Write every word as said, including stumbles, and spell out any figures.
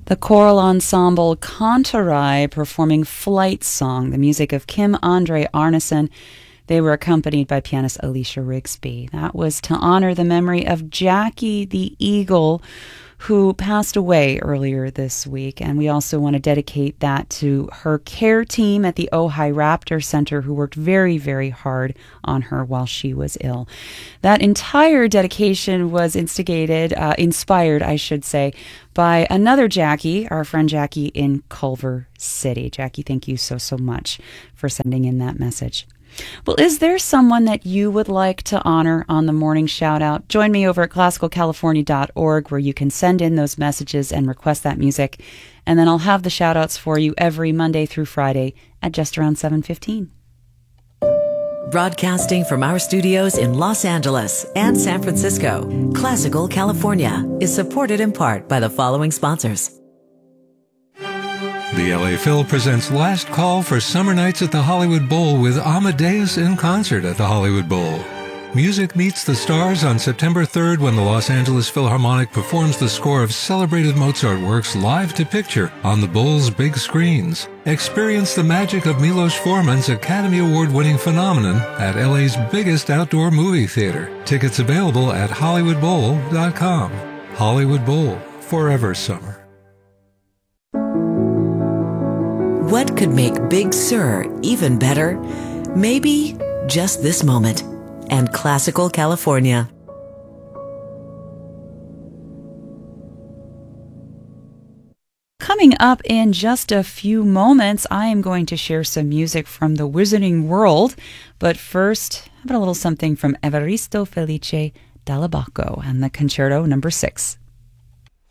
The choral ensemble Kantarai performing Flight Song, the music of Kim Andre Arneson. They were accompanied by pianist Alicia Rigsby. That was to honor the memory of Jackie the Eagle, who passed away earlier this week. And we also want to dedicate that to her care team at the Ojai Raptor Center, who worked very, very hard on her while she was ill. That entire dedication was instigated, uh, inspired, I should say, by another Jackie, our friend Jackie in Culver City. Jackie, thank you so, so much for sending in that message. Well, is there someone that you would like to honor on the morning shout out? Join me over at classical california dot org, where you can send in those messages and request that music. And then I'll have the shout outs for you every Monday through Friday at just around seven fifteen. Broadcasting from our studios in Los Angeles and San Francisco, Classical California is supported in part by the following sponsors. The L A Phil presents Last Call for Summer Nights at the Hollywood Bowl with Amadeus in concert at the Hollywood Bowl. Music meets the stars on September third when the Los Angeles Philharmonic performs the score of celebrated Mozart works live to picture on the Bowl's big screens. Experience the magic of Milos Forman's Academy Award-winning phenomenon at L A's biggest outdoor movie theater. Tickets available at hollywood bowl dot com. Hollywood Bowl, forever summer. What could make Big Sur even better? Maybe just this moment. And Classical California. Coming up in just a few moments, I am going to share some music from the Wizarding World. But first, how about a little something from Evaristo Felice Dall'Abaco and the Concerto number six.